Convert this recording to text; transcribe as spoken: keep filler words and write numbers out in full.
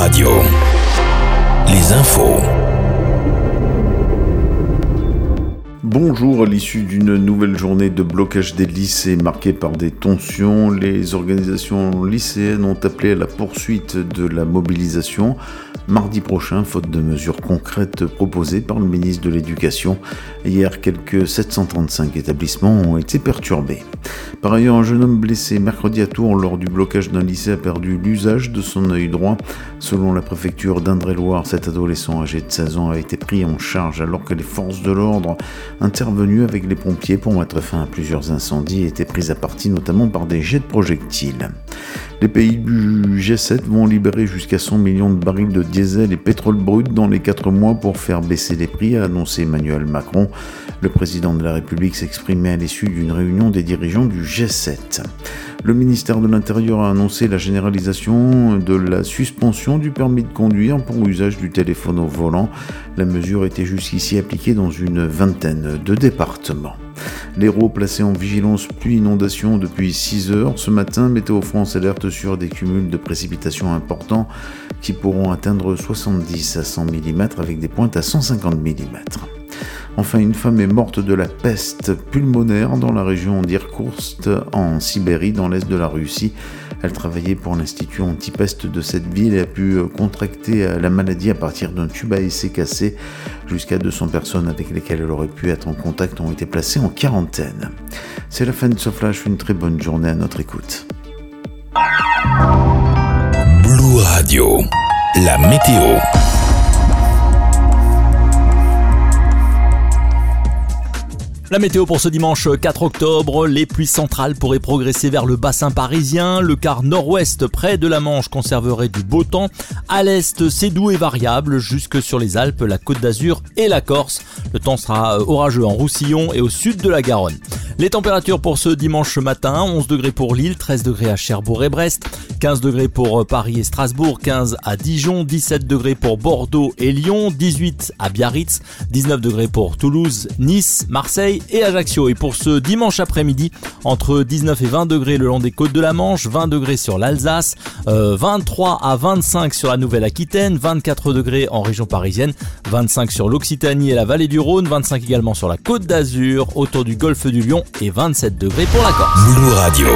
Radio. Les infos. Bonjour, à l'issue d'une nouvelle journée de blocage des lycées marquée par des tensions, les organisations lycéennes ont appelé à la poursuite de la mobilisation mardi prochain, faute de mesures concrètes proposées par le ministre de l'Éducation. Hier, quelques sept cent trente-cinq établissements ont été perturbés. Par ailleurs, un jeune homme blessé mercredi à Tours lors du blocage d'un lycée a perdu l'usage de son œil droit. Selon la préfecture d'Indre-et-Loire, cet adolescent âgé de seize ans a été pris en charge alors que les forces de l'ordre intervenues avec les pompiers pour mettre fin à plusieurs incendies étaient prises à partie notamment par des jets de projectiles. Les pays du G sept vont libérer jusqu'à cent millions de barils de diesel et pétrole brut dans les quatre mois pour faire baisser les prix, a annoncé Emmanuel Macron. Le président de la République s'exprimait à l'issue d'une réunion des dirigeants du G sept. Le ministère de l'Intérieur a annoncé la généralisation de la suspension du permis de conduire pour usage du téléphone au volant. La mesure était jusqu'ici appliquée dans une vingtaine de départements. L'Hérault placé en vigilance pluie-inondation depuis six heures. Ce matin, Météo France alerte sur des cumuls de précipitations importants qui pourront atteindre soixante-dix à cent millimètres avec des pointes à cent cinquante millimètres. Enfin, une femme est morte de la peste pulmonaire dans la région d'Irkoutsk, en Sibérie, dans l'est de la Russie. Elle travaillait pour l'Institut antipeste de cette ville et a pu contracter la maladie à partir d'un tube à essai cassé. Jusqu'à deux cents personnes avec lesquelles elle aurait pu être en contact ont été placées en quarantaine. C'est la fin de ce flash, une très bonne journée à notre écoute. Blue Radio, la météo. La météo pour ce dimanche quatre octobre, les pluies centrales pourraient progresser vers le bassin parisien. Le quart nord-ouest près de la Manche conserverait du beau temps. À l'est, c'est doux et variable jusque sur les Alpes, la Côte d'Azur et la Corse. Le temps sera orageux en Roussillon et au sud de la Garonne. Les températures pour ce dimanche matin, onze degrés pour Lille, treize degrés à Cherbourg et Brest, quinze degrés pour Paris et Strasbourg, quinze à Dijon, dix-sept degrés pour Bordeaux et Lyon, dix-huit à Biarritz, dix-neuf degrés pour Toulouse, Nice, Marseille et Ajaccio. Et pour ce dimanche après-midi, entre dix-neuf et vingt degrés le long des côtes de la Manche, vingt degrés sur l'Alsace, euh, vingt-trois à vingt-cinq sur la Nouvelle-Aquitaine, vingt-quatre degrés en région parisienne, vingt-cinq sur l'Occitanie et la vallée du Rhône, vingt-cinq également sur la Côte d'Azur, autour du golfe du Lion et vingt-sept degrés pour la Corse. Blue Radio.